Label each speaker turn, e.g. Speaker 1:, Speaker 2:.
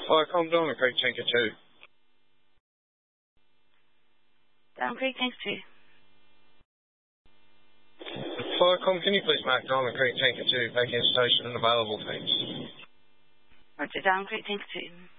Speaker 1: Firecom, Diamond Creek, Tanker 2.
Speaker 2: Diamond Creek, Tanker 2.
Speaker 1: Firecom, can you please mark Diamond Creek, Tanker 2, back in station and available, thanks.
Speaker 2: Roger, Diamond Creek, Tanker 2.